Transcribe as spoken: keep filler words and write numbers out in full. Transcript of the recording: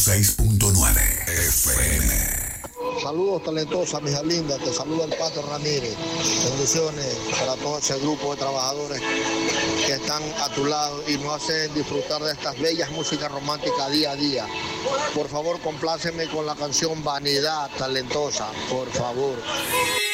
seis punto nueve F M. Saludos talentosa, mija linda, te saluda el Pato Ramírez. Bendiciones para todo ese grupo de trabajadores que están a tu lado y nos hacen disfrutar de estas bellas músicas románticas día a día. Por favor, compláceme con la canción Vanidad, talentosa, por favor.